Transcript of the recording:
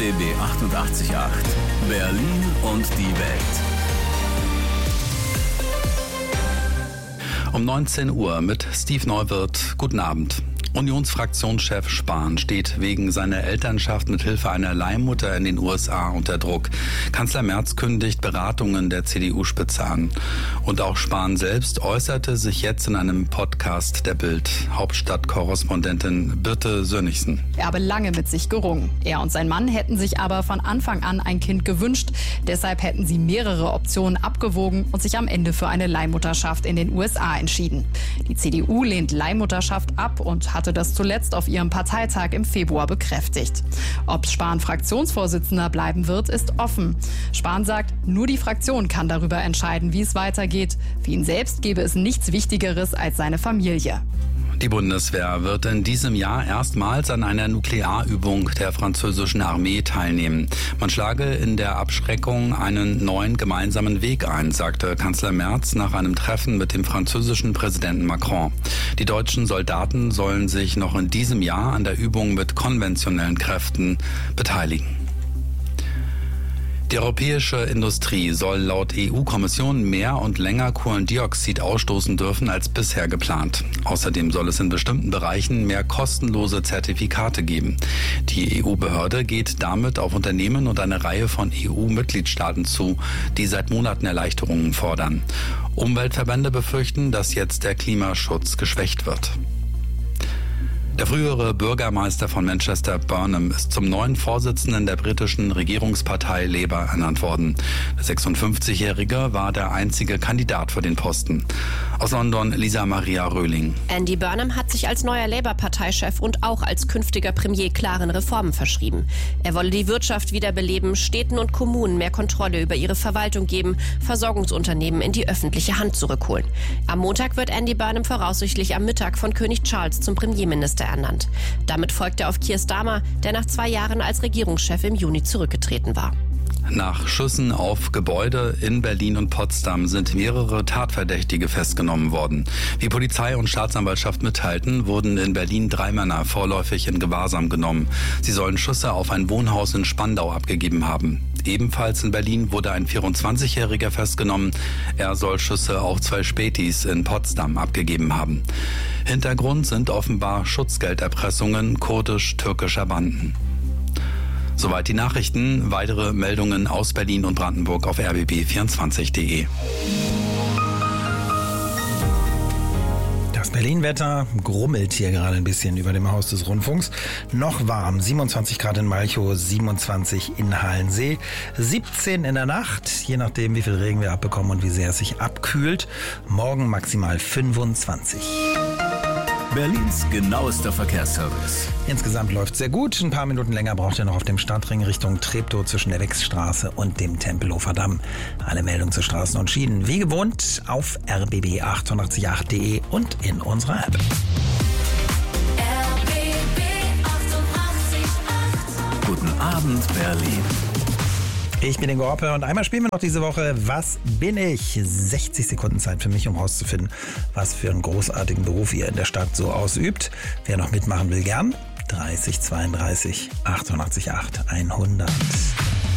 RBB 88.8 Berlin und die Welt. Um 19 Uhr mit Steve Neuwirth. Guten Abend. Unionsfraktionschef Spahn steht wegen seiner Elternschaft mit Hilfe einer Leihmutter in den USA unter Druck. Kanzler Merz kündigt Beratungen der CDU-Spitze an. Und auch Spahn selbst äußerte sich jetzt in einem Podcast der Bild. Hauptstadtkorrespondentin Birte Sönnigsen. Er habe lange mit sich gerungen. Er und sein Mann hätten sich aber von Anfang an ein Kind gewünscht. Deshalb hätten sie mehrere Optionen abgewogen und sich am Ende für eine Leihmutterschaft in den USA entschieden. Die CDU lehnt Leihmutterschaft ab und hatte das zuletzt auf ihrem Parteitag im Februar bekräftigt. Ob Spahn Fraktionsvorsitzender bleiben wird, ist offen. Spahn sagt, nur die Fraktion kann darüber entscheiden, wie es weitergeht. Für ihn selbst gäbe es nichts Wichtigeres als seine Familie. Die Bundeswehr wird in diesem Jahr erstmals an einer Nuklearübung der französischen Armee teilnehmen. Man schlage in der Abschreckung einen neuen gemeinsamen Weg ein, sagte Kanzler Merz nach einem Treffen mit dem französischen Präsidenten Macron. Die deutschen Soldaten sollen sich noch in diesem Jahr an der Übung mit konventionellen Kräften beteiligen. Die europäische Industrie soll laut EU-Kommission mehr und länger Kohlendioxid ausstoßen dürfen als bisher geplant. Außerdem soll es in bestimmten Bereichen mehr kostenlose Zertifikate geben. Die EU-Behörde geht damit auf Unternehmen und eine Reihe von EU-Mitgliedstaaten zu, die seit Monaten Erleichterungen fordern. Umweltverbände befürchten, dass jetzt der Klimaschutz geschwächt wird. Der frühere Bürgermeister von Manchester, Burnham, ist zum neuen Vorsitzenden der britischen Regierungspartei Labour ernannt worden. Der 56-Jährige war der einzige Kandidat für den Posten. Aus London, Lisa Maria Röhling. Andy Burnham hat sich als neuer Labour-Parteichef und auch als künftiger Premier klaren Reformen verschrieben. Er wolle die Wirtschaft wiederbeleben, Städten und Kommunen mehr Kontrolle über ihre Verwaltung geben, Versorgungsunternehmen in die öffentliche Hand zurückholen. Am Montag wird Andy Burnham voraussichtlich am Mittag von König Charles zum Premierminister ernannt. Damit folgt er auf Keir Starmer, der nach 2 Jahren als Regierungschef im Juni zurückgetreten war. Nach Schüssen auf Gebäude in Berlin und Potsdam sind mehrere Tatverdächtige festgenommen worden. Wie Polizei und Staatsanwaltschaft mitteilten, wurden in Berlin 3 Männer vorläufig in Gewahrsam genommen. Sie sollen Schüsse auf ein Wohnhaus in Spandau abgegeben haben. Ebenfalls in Berlin wurde ein 24-Jähriger festgenommen. Er soll Schüsse auf 2 Spätis in Potsdam abgegeben haben. Hintergrund sind offenbar Schutzgelderpressungen kurdisch-türkischer Banden. Soweit die Nachrichten. Weitere Meldungen aus Berlin und Brandenburg auf rbb24.de. Das Berlin-Wetter grummelt hier gerade ein bisschen über dem Haus des Rundfunks. Noch warm, 27 Grad in Malchow, 27 in Halensee, 17 in der Nacht, je nachdem wie viel Regen wir abbekommen und wie sehr es sich abkühlt. Morgen maximal 25. Berlins genauester Verkehrsservice. Insgesamt läuft es sehr gut. Ein paar Minuten länger braucht ihr noch auf dem Stadtring Richtung Treptow zwischen der Wechsstraße und dem Tempelhofer Damm. Alle Meldungen zu Straßen und Schienen wie gewohnt auf rbb888.de und in unserer App. RBB 88.8. Guten Abend, Berlin. Ich bin Ingo Hoppe und einmal spielen wir noch diese Woche Was bin ich? 60 Sekunden Zeit für mich, um herauszufinden, was für einen großartigen Beruf ihr in der Stadt so ausübt. Wer noch mitmachen will, gern. 30 32 88 8 100.